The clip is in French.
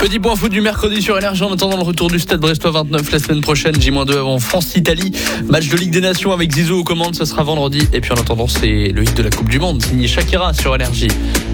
Petit point foot du mercredi sur Énergie en attendant le retour du Stade Brestois 29 la semaine prochaine, J-2 avant France-Italie. Match de Ligue des Nations avec Zizou aux commandes, ce sera vendredi. Et puis en attendant, c'est le hit de la Coupe du Monde, signé Shakira sur Énergie.